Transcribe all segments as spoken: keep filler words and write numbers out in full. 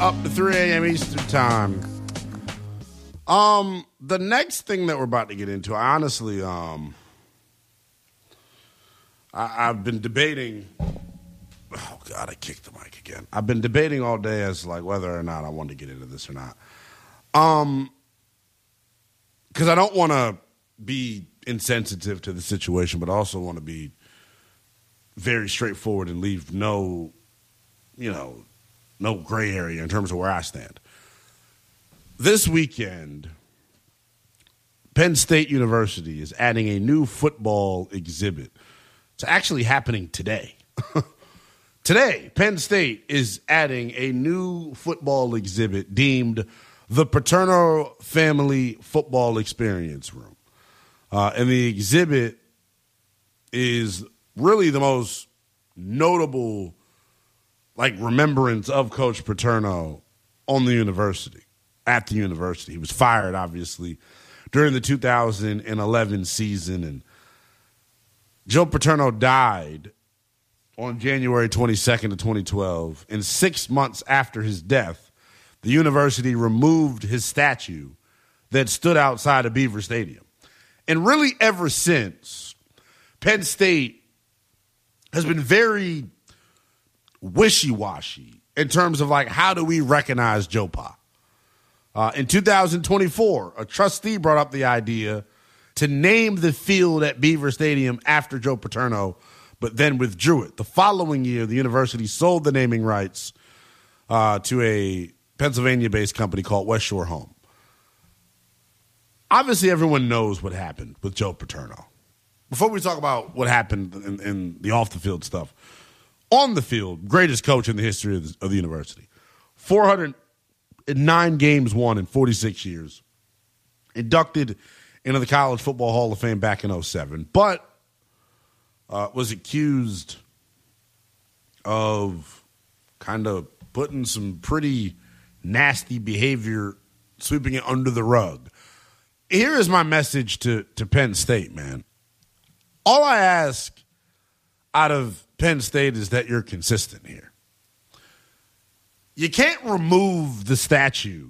up to three a.m. Eastern time. Um, the next thing that we're about to get into, I honestly, um, I, I've been debating. Oh God, I kicked the mic again. I've been debating all day as like whether or not I want to get into this or not. Um, because I don't want to be insensitive to the situation, but I also want to be very straightforward and leave no, you know, no gray area in terms of where I stand. This weekend, Penn State University is adding a new football exhibit. It's actually happening today. Today, Penn State is adding a new football exhibit deemed the Paterno Family Football Experience Room. Uh, and the exhibit is really the most notable, like, remembrance of Coach Paterno on the university, at the university. He was fired, obviously, during the two thousand eleven season, and Joe Paterno died on January twenty-second of twenty twelve, and six months after his death, the university removed his statue that stood outside of Beaver Stadium. And really ever since, Penn State has been very wishy-washy in terms of, like, how do we recognize Joe Pa? Uh, in two thousand twenty-four, a trustee brought up the idea to name the field at Beaver Stadium after Joe Paterno, but then withdrew it. The following year, the university sold the naming rights uh, to a Pennsylvania-based company called West Shore Home. Obviously, everyone knows what happened with Joe Paterno. Before we talk about what happened in, in the off-the-field stuff, on the field, greatest coach in the history of the, of the university. four hundred nine games won in forty-six years. Inducted into the College Football Hall of Fame back in oh seven. But uh, was accused of kind of putting some pretty nasty behavior, sweeping it under the rug. Here is my message to, to Penn State, man. All I ask out of Penn State is that you're consistent here. You can't remove the statue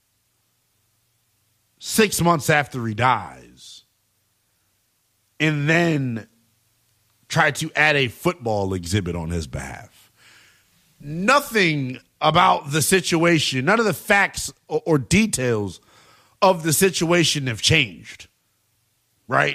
six months after he dies and then try to add a football exhibit on his behalf. Nothing about the situation, none of the facts or, or details of the situation have changed, right?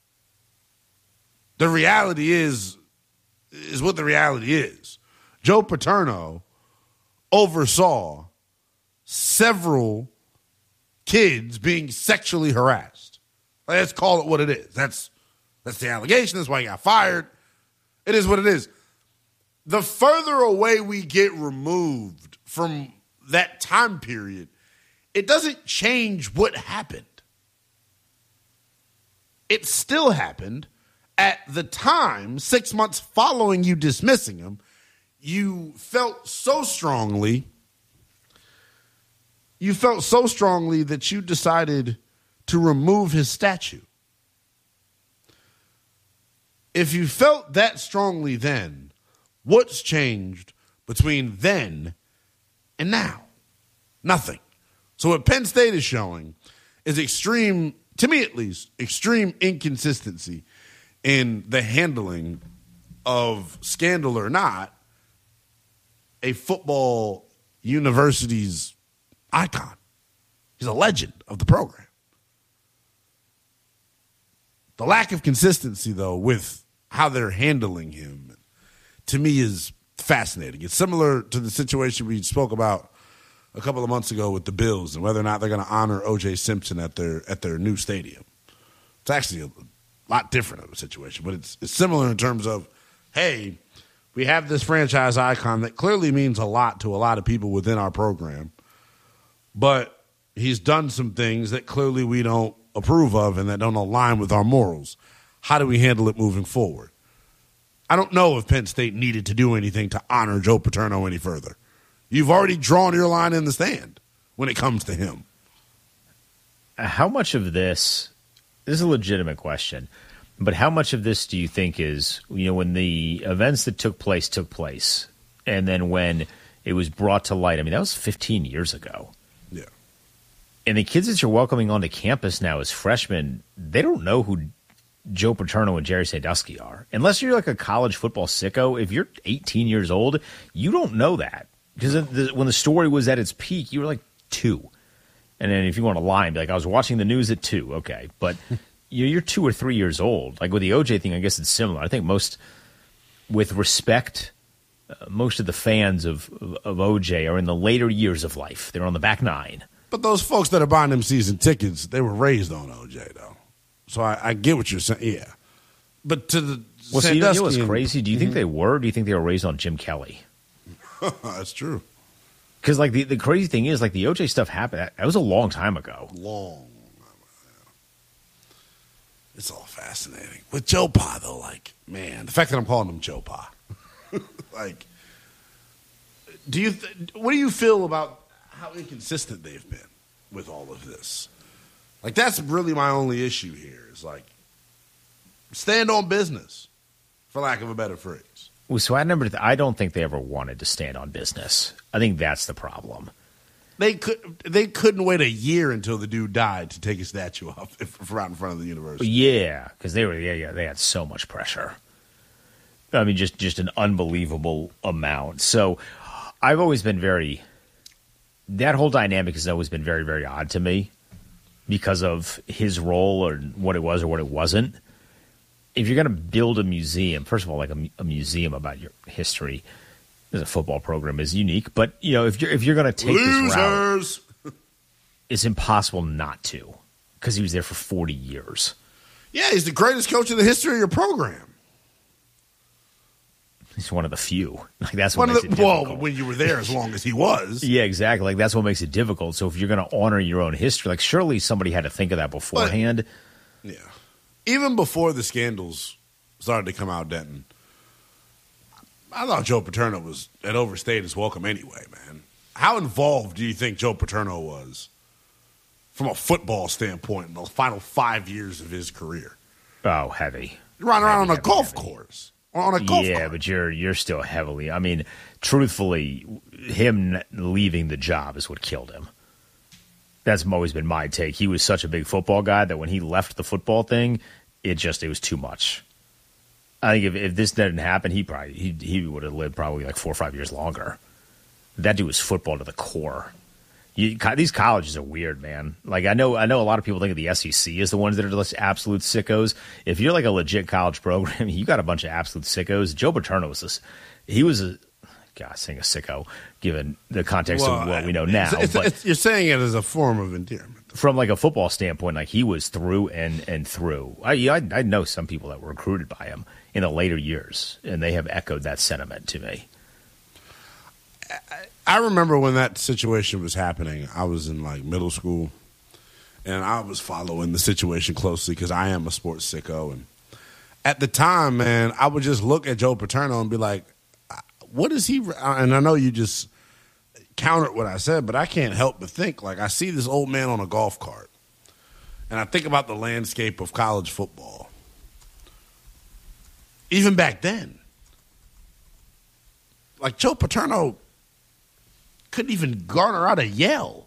The reality is, is what the reality is. Joe Paterno oversaw several kids being sexually harassed. Let's call it what it is. That's that's the allegation. That's why he got fired. It is what it is. The further away we get removed from that time period, it doesn't change what happened. It still happened. At the time, six months following you dismissing him, you felt so strongly, you felt so strongly that you decided to remove his statue. If you felt that strongly then, what's changed between then and now? Nothing. So what Penn State is showing is extreme, to me at least, extreme inconsistency in the handling of, scandal or not, a football university's icon. He's a legend of the program. The lack of consistency, though, with how they're handling him, to me, is fascinating. It's similar to the situation we spoke about a couple of months ago with the Bills and whether or not they're going to honor O J Simpson at their at their new stadium. It's actually a lot different of a situation, but it's, it's similar in terms of, hey, we have this franchise icon that clearly means a lot to a lot of people within our program, but he's done some things that clearly we don't approve of and that don't align with our morals. How do we handle it moving forward? I don't know if Penn State needed to do anything to honor Joe Paterno any further. You've already drawn your line in the sand when it comes to him. How much of this, this is a legitimate question, but how much of this do you think is, you know, when the events that took place took place, and then when it was brought to light. I mean, that was fifteen years ago. Yeah. And the kids that you're welcoming onto campus now as freshmen, they don't know who Joe Paterno and Jerry Sandusky are. Unless you're like a college football sicko, if you're eighteen years old, you don't know that. Because the, when the story was at its peak, you were like two. And then if you want to lie and be like, I was watching the news at two, okay. But you're two or three years old. Like with the O J thing, I guess it's similar. I think most, with respect, uh, most of the fans of, of, of O J are in the later years of life. They're on the back nine. But those folks that are buying them season tickets, they were raised on O J, though. So I, I get what you're saying, yeah. But to the well, so you know what's and, crazy? Do you mm-hmm. think they were? Or do you think they were raised on Jim Kelly? That's true. Because like the, the crazy thing is, like the O J stuff happened. That, that was a long time ago. Long. It's all fascinating with Joe Pa, though. Like, man, the fact that I'm calling him Joe Pa. like, do you? Th- what do you feel about how inconsistent they've been with all of this? Like, that's really my only issue here. Is like, stand on business, for lack of a better phrase. Well, so I remember, I don't think they ever wanted to stand on business. I think that's the problem. They could. They couldn't wait a year until the dude died to take a statue up right in front of the university. Yeah, because they were. Yeah, yeah, they had so much pressure. I mean, just just an unbelievable amount. So, I've always been very. That whole dynamic has always been very, very odd to me, because of his role or what it was or what it wasn't. If you're going to build a museum, first of all, like a, a museum about your history, as a football program is unique. But you know, if you're if you're going to take Losers. this route, it's impossible not to, because he was there for forty years. Yeah, he's the greatest coach in the history of your program. He's one of the few. Like that's what one makes of the, it well, difficult. when you were there as long as he was. Yeah, exactly. Like that's what makes it difficult. So if you're going to honor your own history, like surely somebody had to think of that beforehand. But, yeah. Even before the scandals started to come out, Denton, I thought Joe Paterno was had overstayed his welcome anyway, man. How involved do you think Joe Paterno was from a football standpoint in the final five years of his career? Oh, heavy. You're riding around heavy, on a heavy, golf heavy. course. Or on a golf yeah, cart. but you're you're still heavily. I mean, truthfully, him leaving the job is what killed him. That's always been my take. He was such a big football guy that when he left the football thing, it just it was too much. I think if, if this didn't happen, he probably he he would have lived probably like four or five years longer. That dude was football to the core. You, these colleges are weird, man. Like I know I know a lot of people think of the S E C as the ones that are just absolute sickos. If you're like a legit college program, you got a bunch of absolute sickos. Joe Paterno was this. He was a God, saying a sicko, given the context well, of what we know now. It's, it's, but it's, you're saying it as a form of endearment. From like a football standpoint, like he was through and, and through. I, I I know some people that were recruited by him in the later years, and they have echoed that sentiment to me. I, I remember when that situation was happening. I was in like middle school, and I was following the situation closely because I am a sports sicko. And at the time, man, I would just look at Joe Paterno and be like, "What is he?" And I know you just countered what I said, but I can't help but think, like, I see this old man on a golf cart, and I think about the landscape of college football. Even back then, like Joe Paterno couldn't even garner out a yell.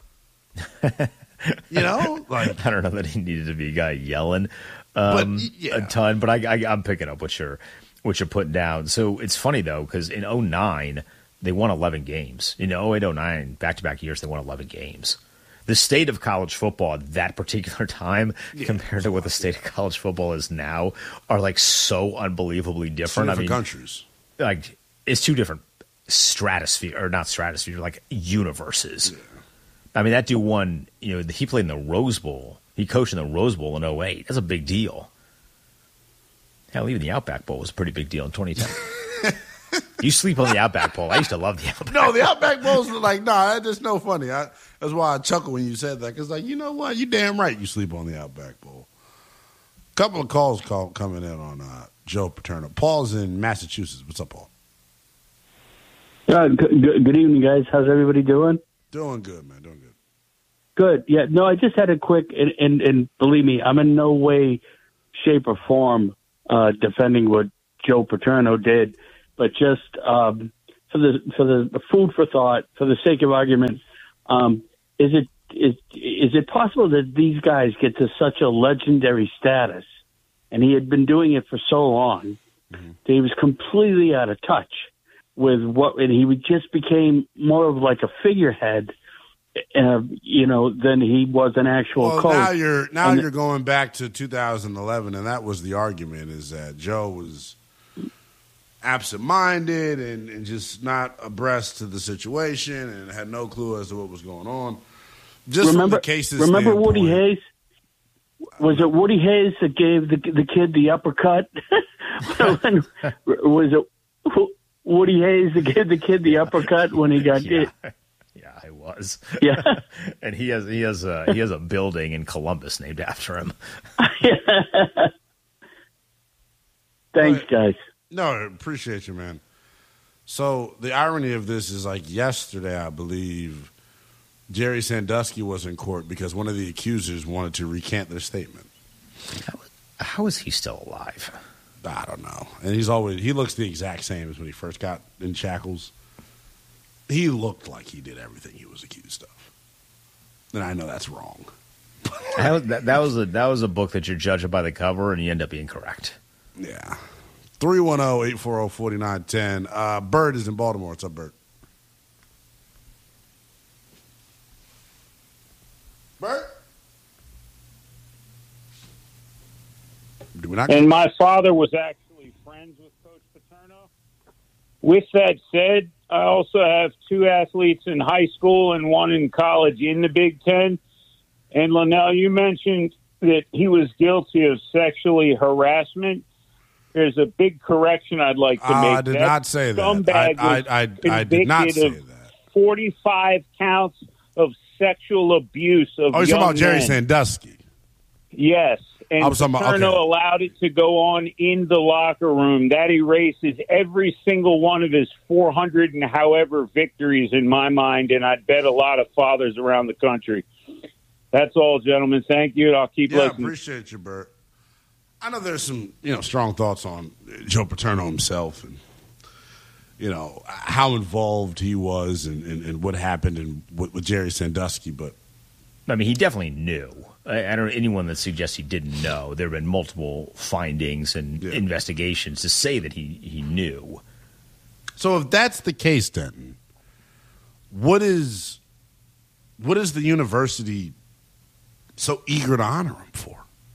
You know, like I don't know that he needed to be a guy yelling um, but, yeah. a ton, but I, I, I'm picking up what you're what you're putting down. So it's funny though, because in oh nine they won eleven games. In oh eight oh nine, back-to-back years, they won eleven games. The state of college football at that particular time yeah, compared to what the state of college football is now are like so unbelievably different. Two different I mean, countries. Like it's two different stratosphere, or not stratosphere, like universes. Yeah. I mean, that dude won, you know, he played in the Rose Bowl. He coached in the Rose Bowl in oh eight. That's a big deal. Hell, even the Outback Bowl was a pretty big deal in twenty ten. You sleep on the Outback Bowl. I used to love the Outback No, Bowl. the Outback Bowl's like, nah, that's just no funny. I, that's why I chuckle when you said that. Because, like, you know what? You damn right you sleep on the Outback Bowl. Couple of calls call, coming in on uh, Joe Paterno. Paul's in Massachusetts. What's up, Paul? Uh, good, good evening, guys. How's everybody doing? Doing good, man. Doing good. Good. Yeah, no, I just had a quick, and, and, and believe me, I'm in no way, shape, or form uh, defending what Joe Paterno did, but just um, for the for the food for thought, for the sake of argument, um, is it is is it possible that these guys get to such a legendary status, and he had been doing it for so long, mm-hmm. that he was completely out of touch with what, and he just became more of like a figurehead, uh, you know, than he was an actual well, coach. Now you're now and you're going back to two thousand eleven, and that was the argument: is that Joe was absent-minded and, and just not abreast to the situation and had no clue as to what was going on. Just remember, from the cases remember standpoint, Woody Hayes? Was it Woody Hayes that gave the the kid the uppercut? Was it Woody Hayes that gave the kid the uppercut when he got yeah. hit? Yeah, I was. Yeah, and he has he has a he has a building in Columbus named after him. Thanks, guys. No, I appreciate you, man. So the irony of this is, like, yesterday, I believe, Jerry Sandusky was in court because one of the accusers wanted to recant their statement. How, how is he still alive? I don't know. And he's always he looks the exact same as when he first got in shackles. He looked like he did everything he was accused of. And I know that's wrong. that, that, that was a that was a book that you're judging by the cover, and you end up being correct. Yeah. three one zero, eight four zero, four nine one zero. Uh, Bert is in Baltimore. What's up, Bert? Bert? Do we not? And my father was actually friends with Coach Paterno. With that said, I also have two athletes in high school and one in college in the Big Ten. And, Linnell, you mentioned that he was guilty of sexually harassment. There's a big correction I'd like to uh, make. I did that not say that. I, I, I, I did not say that. forty-five counts of sexual abuse of oh, you're young talking about Jerry men. Sandusky. Yes. And Paterno okay. allowed it to go on in the locker room. That erases every single one of his four hundred and however victories in my mind, and I'd bet a lot of fathers around the country. That's all, gentlemen. Thank you, and I'll keep yeah, listening. I appreciate you, Bert. I know there's some, you know, strong thoughts on Joe Paterno himself and, you know, how involved he was and, and, and what happened and with, with Jerry Sandusky. But I mean, he definitely knew. I, I don't know anyone that suggests he didn't know. There have been multiple findings and yeah. investigations to say that he, he knew. So if that's the case, then what is what is the university so eager to honor him for?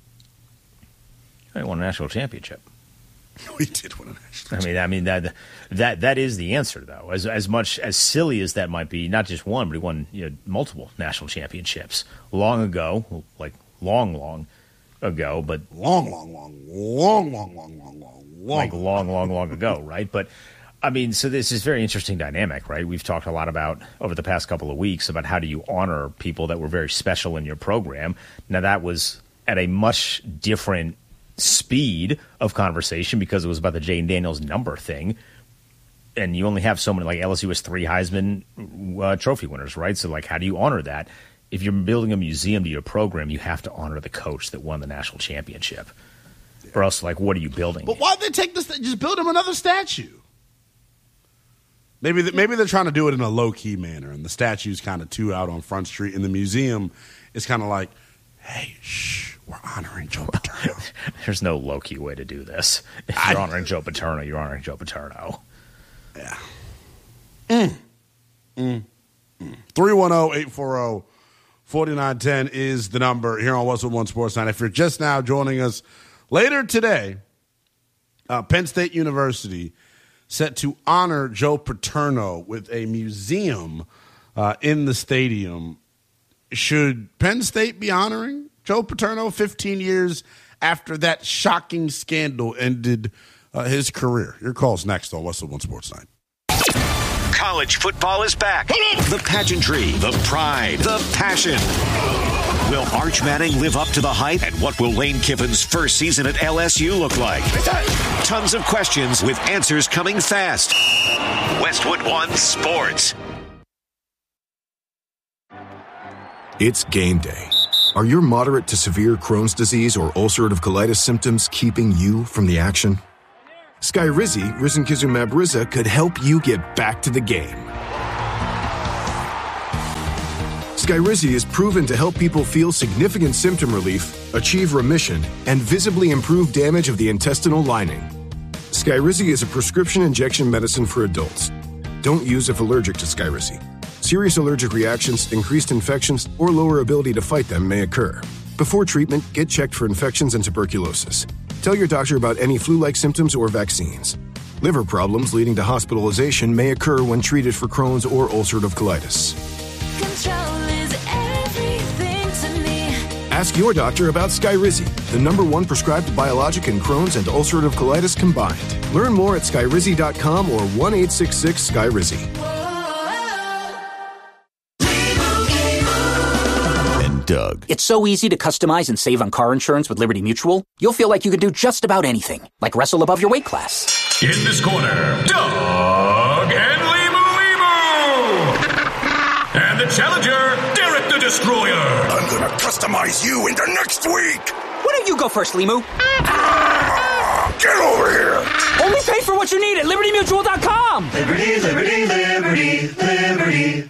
He won a national championship. We did win a national. I mean, I mean that that that is the answer, though. As as much as silly as that might be, not just one, but he won you know, multiple national championships long ago, like long, long ago, but long, long, long, long, long, long, long, long, long, like long, long, long ago, right? But I mean, so this is very interesting dynamic, right? We've talked a lot about over the past couple of weeks about how do you honor people that were very special in your program. Now that was at a much different speed of conversation because it was about the Jayden Daniels number thing, and you only have so many. Like L S U has three Heisman uh, Trophy winners, right? So, like, how do you honor that? If you're building a museum to your program, you have to honor the coach that won the national championship, yeah. or else, like, what are you building? But why'd they take this? Just build him another statue. Maybe maybe they're trying to do it in a low key manner, and the statue's kind of too out on Front Street, and the museum is kind of like, hey, shh. We're honoring Joe Paterno. There's no low-key way to do this. If you're I, honoring Joe Paterno, you're honoring Joe Paterno. Yeah. Mm. Mm. Mm. three one zero, eight four zero, four nine one zero is the number here on Westwood One Sports Night. If you're just now joining us later today, uh, Penn State University set to honor Joe Paterno with a museum uh, in the stadium. Should Penn State be honoring Joe Paterno fifteen years after that shocking scandal ended uh, his career? Your call's next on Westwood One Sports Night. College football is back. The pageantry, the pride, the passion. Will Arch Manning live up to the hype? And what will Lane Kiffin's first season at L S U look like? Tons of questions with answers coming fast. Westwood One Sports. It's game day. Are your moderate to severe Crohn's disease or ulcerative colitis symptoms keeping you from the action? Skyrizi, risankizumab Riza, could help you get back to the game. Skyrizi is proven to help people feel significant symptom relief, achieve remission, and visibly improve damage of the intestinal lining. Skyrizi is a prescription injection medicine for adults. Don't use if allergic to Skyrizi. Serious allergic reactions, increased infections, or lower ability to fight them may occur. Before treatment, get checked for infections and tuberculosis. Tell your doctor about any flu-like symptoms or vaccines. Liver problems leading to hospitalization may occur when treated for Crohn's or ulcerative colitis. Control is everything to me. Ask your doctor about Skyrizi, the number one prescribed biologic in Crohn's and ulcerative colitis combined. Learn more at skyrizi dot com or one eight six six Skyrizi. Doug. It's so easy to customize and save on car insurance with Liberty Mutual. You'll feel like you can do just about anything, like wrestle above your weight class. In this corner, Doug and Limu Limu. And the challenger, Derek the Destroyer. I'm gonna customize you into next week. Why don't you go first, Limu? Ah, get over here. Only pay for what you need at liberty mutual dot com. Liberty, liberty, liberty, liberty.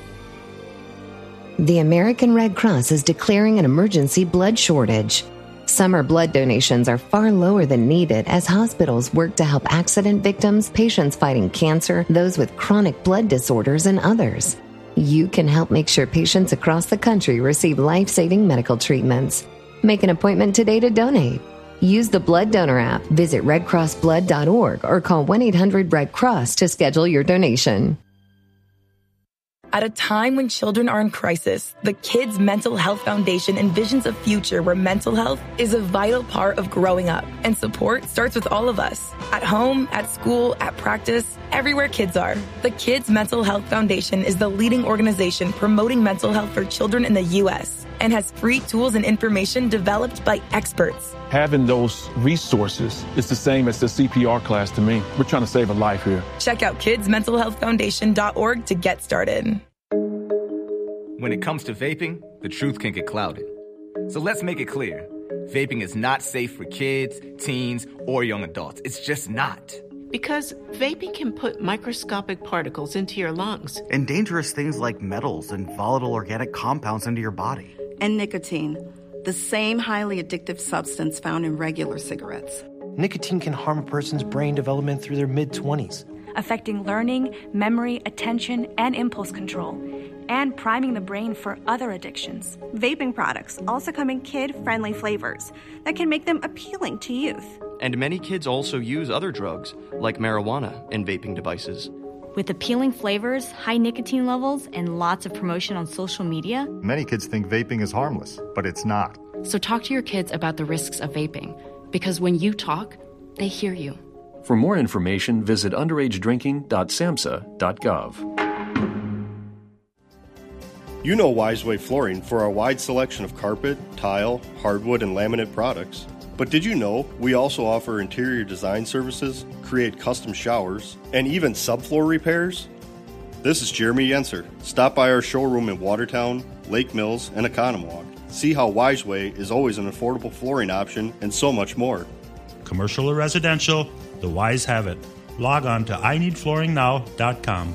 The American Red Cross is declaring an emergency blood shortage. Summer blood donations are far lower than needed as hospitals work to help accident victims, patients fighting cancer, those with chronic blood disorders, and others. You can help make sure patients across the country receive life-saving medical treatments. Make an appointment today to donate. Use the Blood Donor app, visit red cross blood dot org, or call one eight hundred red cross to schedule your donation. At a time when children are in crisis, the Kids Mental Health Foundation envisions a future where mental health is a vital part of growing up, and support starts with all of us. At home, at school, at practice, everywhere kids are. The Kids Mental Health Foundation is the leading organization promoting mental health for children in the U S and has free tools and information developed by experts. Having those resources is the same as the C P R class to me. We're trying to save a life here. Check out kids mental health foundation dot org to get started. When it comes to vaping, the truth can get clouded. So let's make it clear. Vaping is not safe for kids, teens, or young adults. It's just not. Because vaping can put microscopic particles into your lungs. And dangerous things like metals and volatile organic compounds into your body. And nicotine, the same highly addictive substance found in regular cigarettes. Nicotine can harm a person's brain development through their mid-twenties, affecting learning, memory, attention, and impulse control, and priming the brain for other addictions. Vaping products also come in kid-friendly flavors that can make them appealing to youth. And many kids also use other drugs, like marijuana, in vaping devices. With appealing flavors, high nicotine levels, and lots of promotion on social media, many kids think vaping is harmless, but it's not. So talk to your kids about the risks of vaping, because when you talk, they hear you. For more information, visit underage drinking dot samhsa dot gov. You know Wiseway Flooring for our wide selection of carpet, tile, hardwood, and laminate products. But did you know we also offer interior design services, create custom showers, and even subfloor repairs? This is Jeremy Yenser. Stop by our showroom in Watertown, Lake Mills, and Economwalk. See how Wiseway is always an affordable flooring option and so much more. Commercial or residential, the Wise have it. Log on to I need flooring now dot com.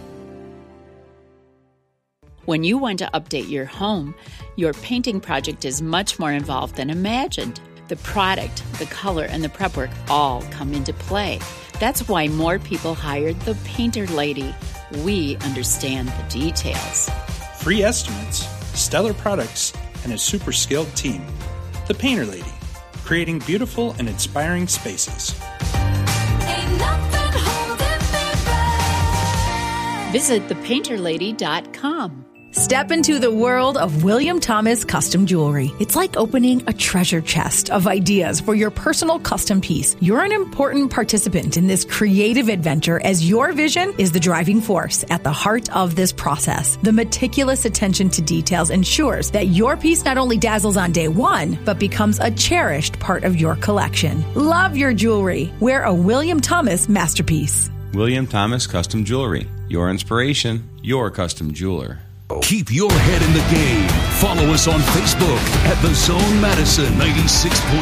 When you want to update your home, your painting project is much more involved than imagined. The product, the color, and the prep work all come into play. That's why more people hired the Painter Lady. We understand the details. Free estimates, stellar products, and a super skilled team. The Painter Lady, creating beautiful and inspiring spaces. Ain't nothing holding me back. Visit the painter lady dot com. Step into the world of William Thomas Custom Jewelry. It's like opening a treasure chest of ideas for your personal custom piece. You're an important participant in this creative adventure as your vision is the driving force at the heart of this process. The meticulous attention to details ensures that your piece not only dazzles on day one, but becomes a cherished part of your collection. Love your jewelry. Wear a William Thomas masterpiece. William Thomas Custom Jewelry. Your inspiration, your custom jeweler. Keep your head in the game. Follow us on Facebook at The Zone Madison ninety-six point